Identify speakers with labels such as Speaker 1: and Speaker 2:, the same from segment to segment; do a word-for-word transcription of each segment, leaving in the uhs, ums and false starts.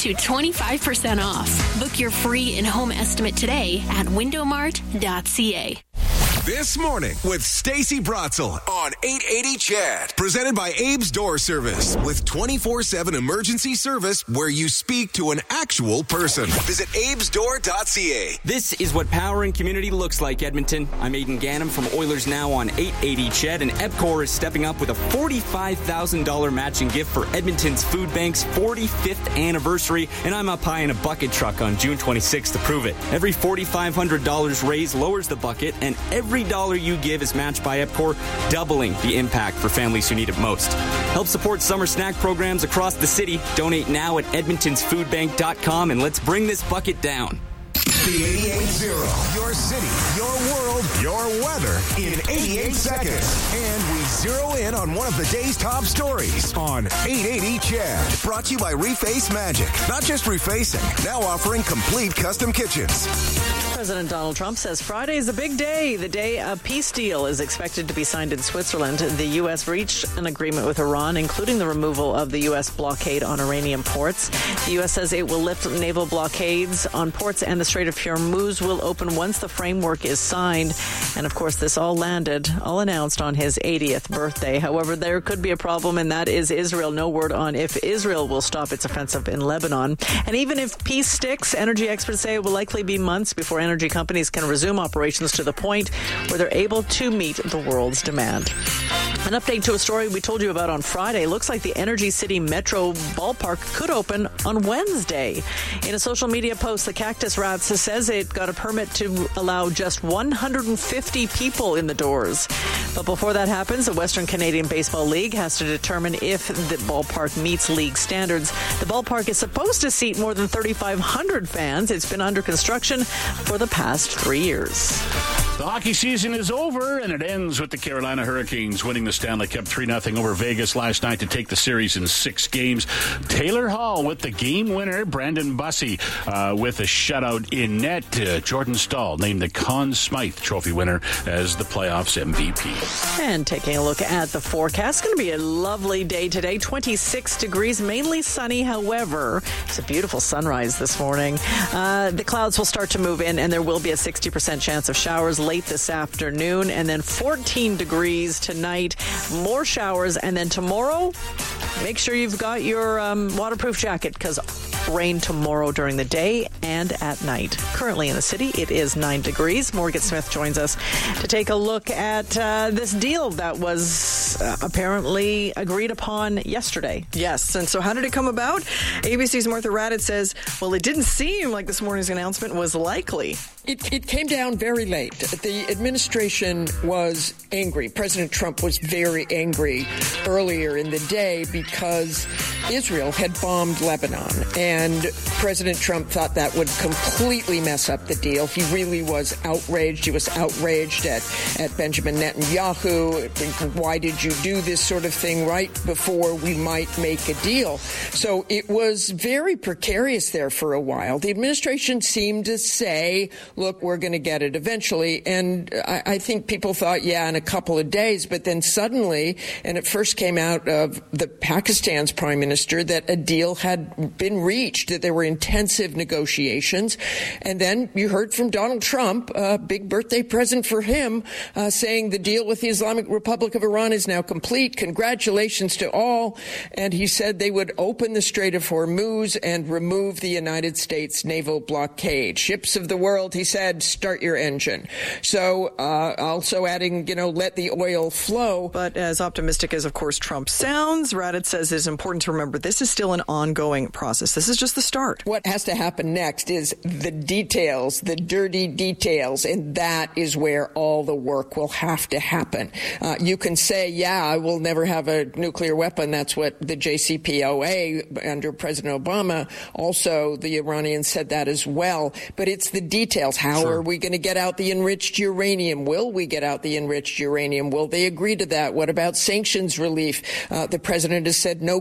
Speaker 1: to twenty-five percent off. Book your free in-home estimate today at window mart dot c a.
Speaker 2: This morning with Stacey Bratzel on eight eighty C H E D. Presented by Abe's Door Service with twenty-four seven emergency service where you speak to an actual person. Visit abes door dot c a.
Speaker 3: This is what power and community looks like, Edmonton. I'm Aidan Gannam from Oilers Now on eight eighty C H E D, and EPCOR is stepping up with a forty-five thousand dollars matching gift for Edmonton's Food Bank's forty-fifth anniversary, and I'm up high in a bucket truck on June twenty-sixth to prove it. Every four thousand five hundred dollars raised lowers the bucket, and every Every dollar you give is matched by EPCOR, doubling the impact for families who need it most. Help support summer snack programs across the city. Donate now at edmontons food bank dot com, and let's bring this bucket down.
Speaker 2: The eighty-eight zero. Your city, your world, your weather in eighty-eight seconds. And we zero in on one of the day's top stories on eight eighty C H E D. Brought to you by Reface Magic. Not just refacing, now offering complete custom kitchens.
Speaker 4: President Donald Trump says Friday is a big day. The day a peace deal is expected to be signed in Switzerland. The U S reached an agreement with Iran, including the removal of the U S blockade on Iranian ports. The U S says it will lift naval blockades on ports, and the Strait of Hormuz will open once the framework is signed. And of course, this all landed, all announced on his eightieth birthday. However, there could be a problem, and that is Israel. No word on if Israel will stop its offensive in Lebanon. And even if peace sticks, energy experts say it will likely be months before energy companies can resume operations to the point where they're able to meet the world's demand. An update to a story we told you about on Friday. Looks like the Energy City Metro ballpark could open on Wednesday. In a social media post, the Cactus Rats says it got a permit to allow just one hundred fifty people in the doors. But before that happens, the Western Canadian Baseball League has to determine if the ballpark meets league standards. The ballpark is supposed to seat more than thirty-five hundred fans. It's been under construction for the past three years.
Speaker 5: The hockey season is over, and it ends with the Carolina Hurricanes winning the Stanley Cup three nothing over Vegas last night to take the series in six games. Taylor Hall with the game winner, Brandon Bussey uh, with a shutout in net. Uh, Jordan Stahl named the Conn Smythe Trophy winner as the playoffs M V P.
Speaker 4: And taking a look at the forecast, it's going to be a lovely day today. twenty-six degrees, mainly sunny. However, it's a beautiful sunrise this morning. Uh, the clouds will start to move in, and there will be a sixty percent chance of showers late this afternoon, and then fourteen degrees tonight, more showers, and then tomorrow, make sure you've got your um, waterproof jacket, because rain tomorrow during the day and at night. Currently in the city, it is nine degrees. Morgan Smith joins us to take a look at uh, this deal that was uh, apparently agreed upon yesterday.
Speaker 6: Yes, and so how did it come about? A B C's Martha Raddatz says, well, it didn't seem like this morning's announcement was likely.
Speaker 7: It, it came down very late. The administration was angry. President Trump was very angry earlier in the day because Israel had bombed Lebanon, and President Trump thought that would completely mess up the deal. He really was outraged. He was outraged at, at Benjamin Netanyahu. Why did you do this sort of thing right before we might make a deal? So it was very precarious there for a while. The administration seemed to say, look, we're going to get it eventually. And I, I think people thought, yeah, in a couple of days. But then suddenly, and it first came out of the Pakistan's prime minister, that a deal had been reached, that there were intensive negotiations. And then you heard from Donald Trump, a big birthday present for him, uh, saying the deal with the Islamic Republic of Iran is now complete. Congratulations to all. And he said they would open the Strait of Hormuz and remove the United States naval blockade. Ships of the world, he said, start your engine. So uh, also adding, you know, let the oil flow.
Speaker 6: But as optimistic as, of course, Trump sounds, Raddatz says it's important to remember this is still an ongoing process. This is just the start.
Speaker 7: What has to happen next is the details, the dirty details, and that is where all the work will have to happen. Uh, you can say, yeah, I will never have a nuclear weapon. That's what the J C P O A under President Obama, also the Iranians said that as well. But it's the details. How sure. are we going to get out the enriched uranium? Will we get out the enriched uranium? Will they agree to that? What about sanctions relief? Uh, the president has said no cash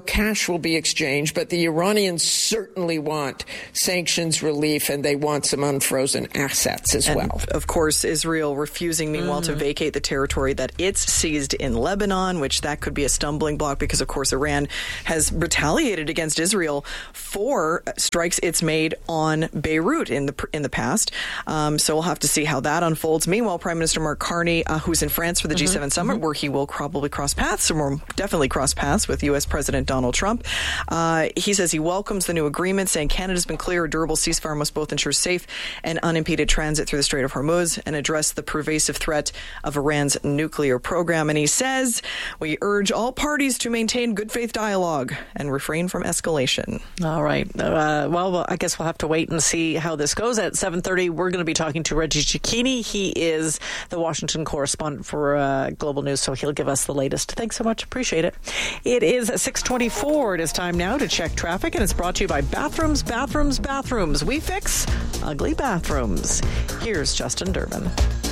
Speaker 7: will be exchanged, but the Iranians certainly want sanctions relief, and they want some unfrozen assets as
Speaker 6: and
Speaker 7: well.
Speaker 6: Of course, Israel refusing, meanwhile, mm. to vacate the territory that it's seized in Lebanon, which that could be a stumbling block because, of course, Iran has retaliated against Israel for strikes it's made on Beirut in the in the past. Um, so we'll have to see how that unfolds. Meanwhile, Prime Minister Mark Carney, uh, who's in France for the mm-hmm. G seven summit, mm-hmm. where he will probably cross paths, or more definitely cross paths with U S President Donald Trump. Uh, he says he welcomes the new agreement, saying Canada's been clear a durable ceasefire must both ensure safe and unimpeded transit through the Strait of Hormuz and address the pervasive threat of Iran's nuclear program. And he says, we urge all parties to maintain good faith dialogue and refrain from escalation.
Speaker 4: All right. Uh, well, I guess we'll have to wait and see how this goes. At seven thirty, we're going to be talking to Reggie Cecchini. He is the Washington correspondent for uh, Global News, so he'll give us the latest. Thanks so much. Appreciate it. It is six twenty-four. It is time now to check traffic, and it's brought to you by Bathrooms, Bathrooms, Bathrooms. We fix ugly bathrooms. Here's Justin Durbin.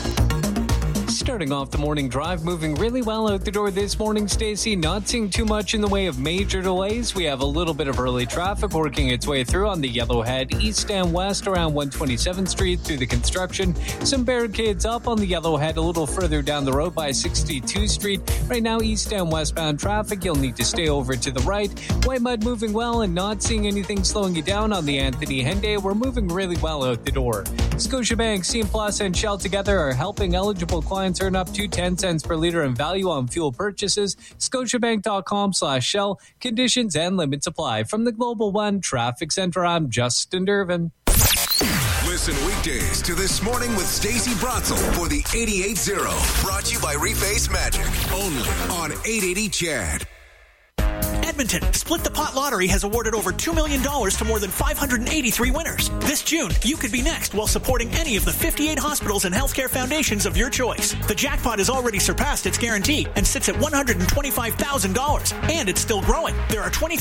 Speaker 8: Starting off the morning drive, moving really well out the door this morning, Stacey. Not seeing too much in the way of major delays. We have a little bit of early traffic working its way through on the Yellowhead east and west around one twenty-seventh Street through the construction. Some barricades up on the Yellowhead a little further down the road by sixty-second Street. Right now, east and westbound traffic, you'll need to stay over to the right. White Mud moving well and not seeing anything slowing you down on the Anthony Henday. We're moving really well out the door. Scotiabank, C Plus, and Shell together are helping eligible clients earn up to ten cents per liter in value on fuel purchases. Scotiabank.com slash Shell. Conditions and limits apply. From the Global One Traffic Center, I'm Justin Durbin.
Speaker 2: Listen weekdays to This Morning with Stacey Bratzel for the eighty-eight zero. Brought to you by Reface Magic. Only on eight eighty C H E D.
Speaker 9: Edmonton, Split the Pot Lottery has awarded over two million dollars to more than five hundred eighty-three winners. This June, you could be next while supporting any of the fifty-eight hospitals and healthcare foundations of your choice. The jackpot has already surpassed its guarantee and sits at one hundred twenty-five thousand dollars, and it's still growing. There are twenty